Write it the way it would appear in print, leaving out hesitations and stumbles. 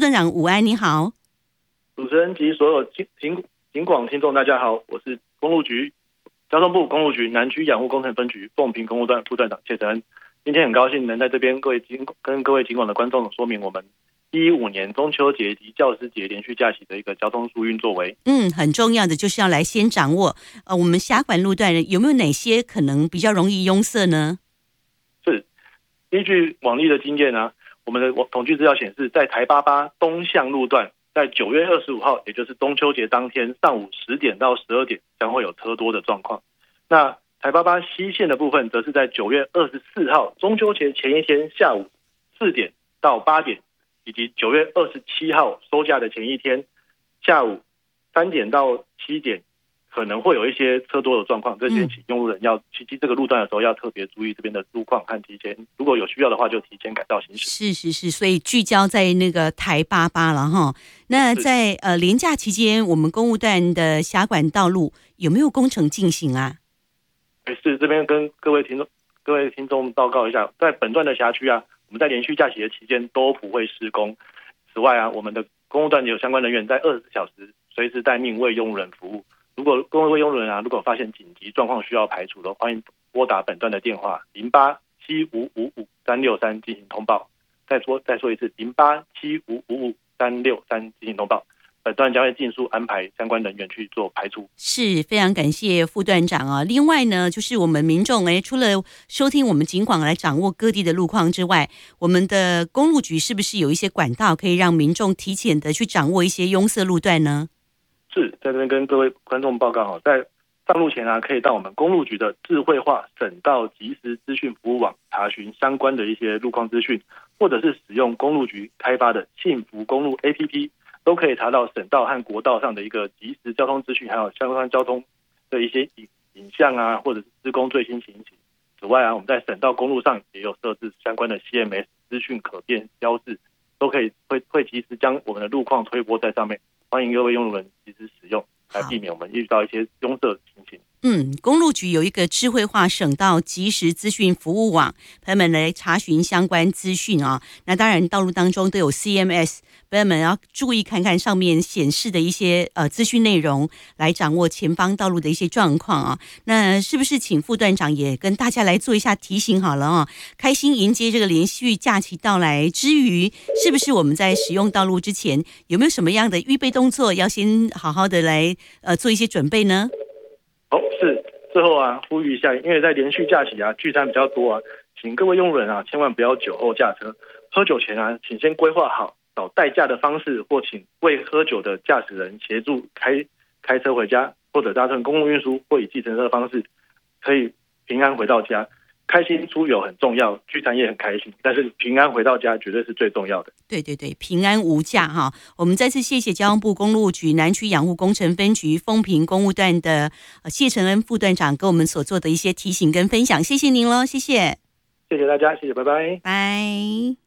段长午安，你好。 主持人及所有警广听众大家好，我是公路局交通部公路局南区养护工程分局凤屏公路段副段长谢承恩。今天很高兴能在这边跟各位警广的观众说明我们115年中秋节及教师节连续假期的一个交通疏运作为。 很重要的就是要来先掌握我们辖管路段有没有哪些可能比较容易拥塞呢？ 是，依据往例的经验啊，我们的统计资料显示，在台88东向路段，在9月25号，也就是中秋节当天上午10点到12点将会有车多的状况。那台88西线的部分，则是在9月24号中秋节前一天下午4点到8点，以及9月27号收假的前一天下午3点到7点，可能会有一些车多的状况。这些请用路人要骑这个路段的时候，要特别注意这边的路况和提前，如果有需要的话，就提前改道行驶。 是，所以聚焦在那个台88了哈。那在连假期间，我们公务段的辖管道路有没有工程进行啊？ 是，这边跟各位听众报告一下，在本段的辖区啊，我们在连续假期的期间都不会施工。此外啊，我们的公务段有相关人员在24小时随时待命为用路人服务。如果各位用路人啊，如果发现紧急状况需要排除的，欢迎拨打本段的电话0875555363进行通报。再说一次0875555363进行通报。本段将会尽速安排相关人员去做排除。 是，非常感谢副段长啊。另外呢，就是我们民众除了收听我们警广来掌握各地的路况之外，我们的公路局是不是有一些管道可以让民众提前的去掌握一些拥塞路段呢？ 是，在这边跟各位观众报告，在上路前啊，可以到我们公路局的智慧化省道即时资讯服务网查询相关的一些路况资讯，或者是使用公路局开发的幸福公路 APP， 都可以查到省道和国道上的一个即时交通资讯，还有相关交通的一些影像啊，或者是施工最新情形。此外啊，我们在省道公路上也有设置相关的 CMS 资讯可变标志，都可以会及时将我们的路况推播在上面，欢迎各位用路人及时使用，来避免我们遇到一些拥塞情形。 公路局有一个智慧化省道即时资讯服务网，朋友们来查询相关资讯啊。那当然，道路当中都有 CMS， 朋友们要注意看看上面显示的一些资讯内容，来掌握前方道路的一些状况啊。那是不是请副段长也跟大家来做一下提醒好了啊？开心迎接这个连续假期到来之余，是不是我们在使用道路之前，有没有什么样的预备动作，要先好好的来做一些准备呢？ 是，最后啊，呼吁一下，因为在连续假期啊，聚餐比较多啊，请各位用路人啊，千万不要酒后驾车。喝酒前啊，请先规划好找代驾的方式，或请未喝酒的驾驶人协助开车回家，或者搭乘公共运输，或以计程车的方式，可以平安回到家。开心出游很重要，聚餐也很开心，但是平安回到家绝对是最重要的。 对，平安无价哈！我们再次谢谢交通部公路局南区养护工程分局丰屏公务段的谢承恩副段长给我们所做的一些提醒跟分享，谢谢您咯，谢谢， 谢谢大家，谢谢，拜拜， 拜。